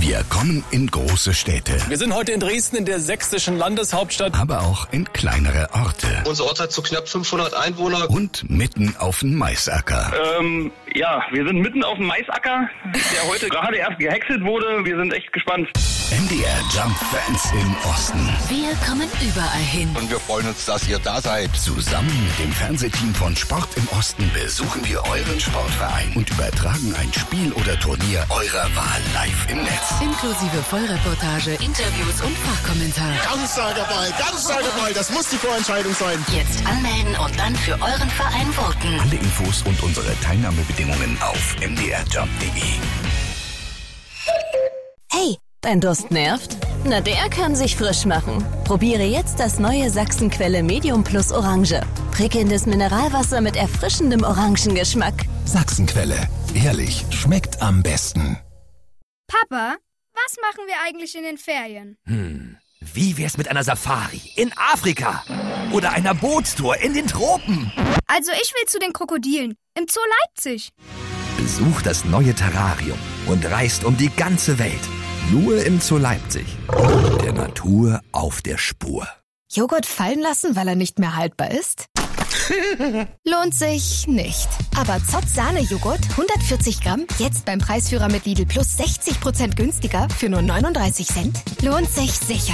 Wir kommen in große Städte. Wir sind heute in Dresden, in der sächsischen Landeshauptstadt. Aber auch in kleinere Orte. Unser Ort hat so knapp 500 Einwohner. Und mitten auf dem Maisacker. Ja, wir sind mitten auf dem Maisacker, der heute gerade erst gehäckselt wurde. Wir sind echt gespannt. MDR Jump Fans im Osten. Wir kommen überall hin. Und wir freuen uns, dass ihr da seid. Zusammen mit dem Fernsehteam von Sport im Osten besuchen wir euren Sportverein und übertragen ein Spiel oder Turnier eurer Wahl live im Netz. Inklusive Vollreportage, Interviews und Fachkommentar. Ganz starker Ball, das muss die Vorentscheidung sein. Jetzt anmelden und dann für euren Verein voten. Alle Infos und unsere Teilnahmebedingungen auf mdrjump.de. Hey, dein Durst nervt? Na, der kann sich frisch machen. Probiere jetzt das neue Sachsenquelle Medium Plus Orange. Prickelndes Mineralwasser mit erfrischendem Orangengeschmack. Sachsenquelle. Ehrlich, schmeckt am besten. Papa, was machen wir eigentlich in den Ferien? Wie wär's mit einer Safari in Afrika? Oder einer Bootstour in den Tropen? Also ich will zu den Krokodilen im Zoo Leipzig. Besucht das neue Terrarium und reist um die ganze Welt. Nur im Zoo Leipzig. Der Natur auf der Spur. Joghurt fallen lassen, weil er nicht mehr haltbar ist? Lohnt sich nicht. Aber Zott-Sahne-Joghurt, 140 Gramm, jetzt beim Preisführer mit Lidl Plus 60% günstiger für nur 39 Cent. Lohnt sich sicher.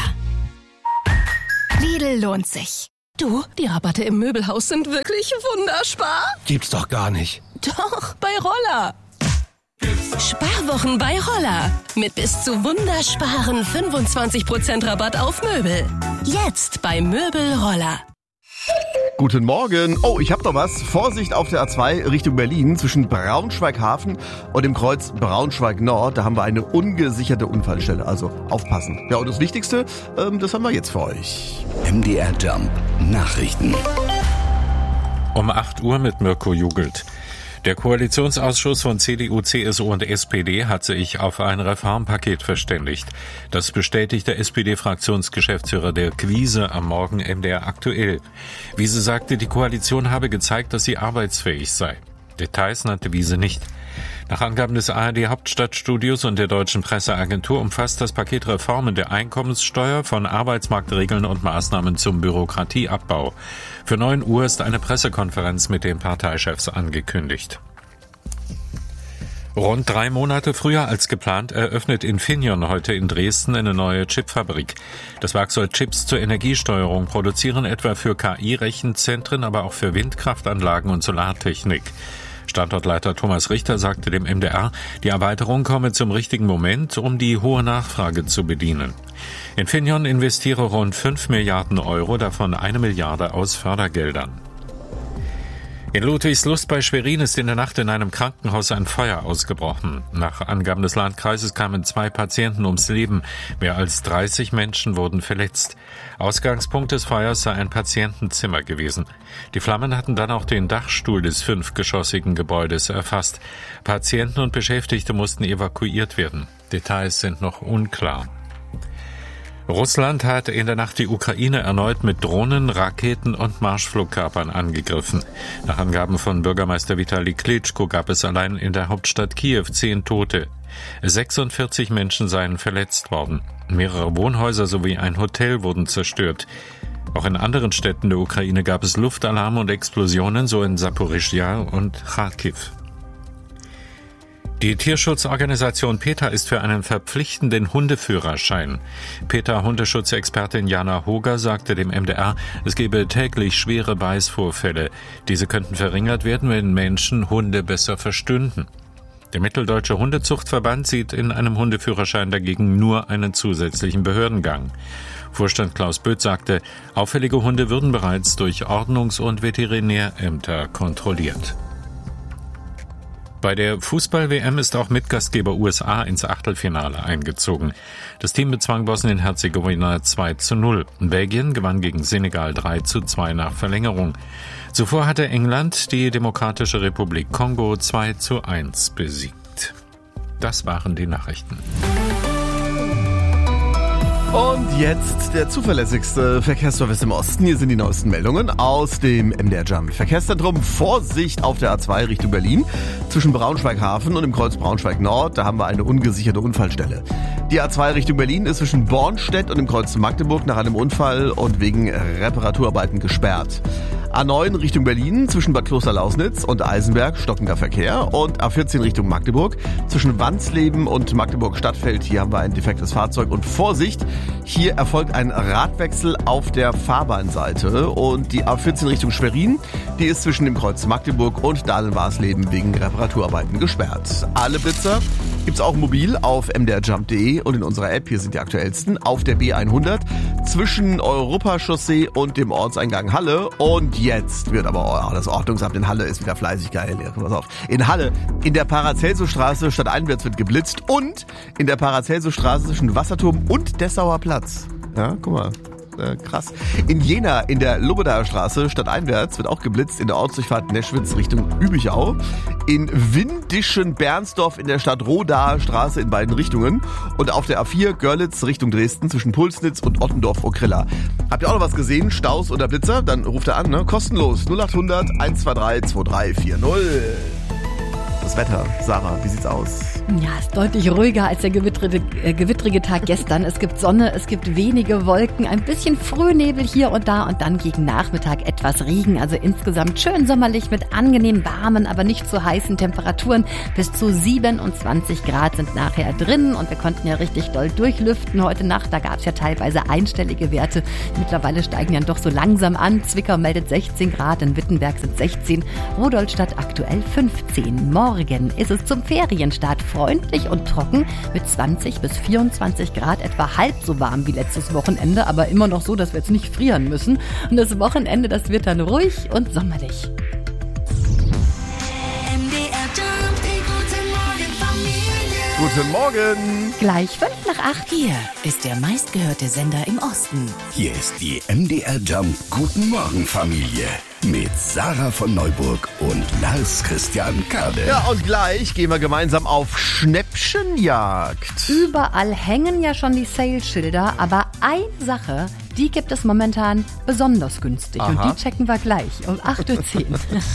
Lidl lohnt sich. Du, die Rabatte im Möbelhaus sind wirklich wunderspar. Gibt's doch gar nicht. Doch, bei Roller. Sparwochen bei Roller. Mit bis zu wundersparen 25% Rabatt auf Möbel. Jetzt bei Möbel Roller. Guten Morgen. Oh, ich hab noch was. Vorsicht auf der A2 Richtung Berlin zwischen Braunschweig-Hafen und dem Kreuz Braunschweig-Nord. Da haben wir eine ungesicherte Unfallstelle. Also aufpassen. Ja, und das Wichtigste, das haben wir jetzt für euch. MDR Jump Nachrichten. Um 8 Uhr mit Mirko Jugelt. Der Koalitionsausschuss von CDU, CSU und SPD hat sich auf ein Reformpaket verständigt. Das bestätigt der SPD-Fraktionsgeschäftsführer Dirk Wiese am Morgen MDR aktuell. Wiese sagte, die Koalition habe gezeigt, dass sie arbeitsfähig sei. Details nannte Wiese nicht. Nach Angaben des ARD-Hauptstadtstudios und der Deutschen Presseagentur umfasst das Paket Reformen der Einkommenssteuer, von Arbeitsmarktregeln und Maßnahmen zum Bürokratieabbau. Für 9 Uhr ist eine Pressekonferenz mit den Parteichefs angekündigt. Rund 3 Monate früher als geplant eröffnet Infineon heute in Dresden eine neue Chipfabrik. Das Werk soll Chips zur Energiesteuerung produzieren, etwa für KI-Rechenzentren, aber auch für Windkraftanlagen und Solartechnik. Standortleiter Thomas Richter sagte dem MDR, die Erweiterung komme zum richtigen Moment, um die hohe Nachfrage zu bedienen. Infineon investiere rund 5 Milliarden Euro, davon 1 Milliarde aus Fördergeldern. In Ludwigslust bei Schwerin ist in der Nacht in einem Krankenhaus ein Feuer ausgebrochen. Nach Angaben des Landkreises kamen 2 Patienten ums Leben. Mehr als 30 Menschen wurden verletzt. Ausgangspunkt des Feuers sei ein Patientenzimmer gewesen. Die Flammen hatten dann auch den Dachstuhl des 5-geschossigen Gebäudes erfasst. Patienten und Beschäftigte mussten evakuiert werden. Details sind noch unklar. Russland hat in der Nacht die Ukraine erneut mit Drohnen, Raketen und Marschflugkörpern angegriffen. Nach Angaben von Bürgermeister Vitali Klitschko gab es allein in der Hauptstadt Kiew 10 Tote. 46 Menschen seien verletzt worden. Mehrere Wohnhäuser sowie ein Hotel wurden zerstört. Auch in anderen Städten der Ukraine gab es Luftalarme und Explosionen, so in Saporischschja und Charkiw. Die Tierschutzorganisation PETA ist für einen verpflichtenden Hundeführerschein. PETA-Hundeschutzexpertin Jana Hoger sagte dem MDR, es gebe täglich schwere Beißvorfälle. Diese könnten verringert werden, wenn Menschen Hunde besser verstünden. Der Mitteldeutsche Hundezuchtverband sieht in einem Hundeführerschein dagegen nur einen zusätzlichen Behördengang. Vorstand Klaus Böth sagte, auffällige Hunde würden bereits durch Ordnungs- und Veterinärämter kontrolliert. Bei der Fußball-WM ist auch Mitgastgeber USA ins Achtelfinale eingezogen. Das Team bezwang Bosnien-Herzegowina 2:0. Belgien gewann gegen Senegal 3:2 nach Verlängerung. Zuvor hatte England die Demokratische Republik Kongo 2:1 besiegt. Das waren die Nachrichten. Und jetzt der zuverlässigste Verkehrsservice im Osten. Hier sind die neuesten Meldungen aus dem MDR Jump Verkehrszentrum. Vorsicht auf der A2 Richtung Berlin. Zwischen Braunschweig-Hafen und dem Kreuz Braunschweig-Nord, da haben wir eine ungesicherte Unfallstelle. Die A2 Richtung Berlin ist zwischen Bornstedt und dem Kreuz Magdeburg nach einem Unfall und wegen Reparaturarbeiten gesperrt. A9 Richtung Berlin zwischen Bad Klosterlausnitz und Eisenberg stockender Verkehr und A14 Richtung Magdeburg zwischen Wandsleben und Magdeburg-Stadtfeld. Hier haben wir ein defektes Fahrzeug und Vorsicht, hier erfolgt ein Radwechsel auf der Fahrbahnseite und die A14 Richtung Schwerin, die ist zwischen dem Kreuz Magdeburg und Dahlen-Warsleben wegen Reparaturarbeiten gesperrt. Alle Blitzer gibt's auch mobil auf mdrjump.de und in unserer App. Hier sind die aktuellsten auf der B100 zwischen Europachaussee und dem Ortseingang Halle. Und jetzt wird aber das Ordnungsamt in Halle ist wieder fleißig geil. Pass auf. In Halle, in der Paracelsusstraße stadteinwärts wird geblitzt und in der Paracelsusstraße zwischen Wasserturm und Dessauer Platz. Ja, guck mal. Krass. In Jena, in der Lobedaer Straße, stadteinwärts, wird auch geblitzt in der Ortsdurchfahrt Neschwitz Richtung Übichau. In Windischen-Bernsdorf in der Stadt Rodaer Straße in beiden Richtungen. Und auf der A4 Görlitz Richtung Dresden zwischen Pulsnitz und Ottendorf-Okrilla. Habt ihr auch noch was gesehen? Staus oder Blitzer? Dann ruft er an, ne? Kostenlos. 0800 123 2340. Das Wetter. Sarah, wie sieht's aus? Ja, ist deutlich ruhiger als der gewittrige Tag gestern. Es gibt Sonne, es gibt wenige Wolken, ein bisschen Frühnebel hier und da und dann gegen Nachmittag etwas Regen. Also insgesamt schön sommerlich mit angenehm warmen, aber nicht zu heißen Temperaturen. Bis zu 27 Grad sind nachher drin und wir konnten ja richtig doll durchlüften heute Nacht. Da gab es ja teilweise einstellige Werte. Mittlerweile steigen ja doch so langsam an. Zwickau meldet 16 Grad, in Wittenberg sind 16, Rudolstadt aktuell 15. Morgen ist es zum Ferienstart freundlich und trocken mit 20 bis 24 Grad, etwa halb so warm wie letztes Wochenende, aber immer noch so, dass wir jetzt nicht frieren müssen. Und das Wochenende, das wird dann ruhig und sommerlich. Guten Morgen. Gleich 5 nach 8. Hier ist der meistgehörte Sender im Osten. Hier ist die MDR Jump Guten Morgen Familie mit Sarah von Neuburg und Lars Christian Kade. Ja, und gleich gehen wir gemeinsam auf Schnäppchenjagd. Überall hängen ja schon die Sale-Schilder, aber eine Sache, die gibt es momentan besonders günstig. Aha. Und die checken wir gleich um 8.10 Uhr.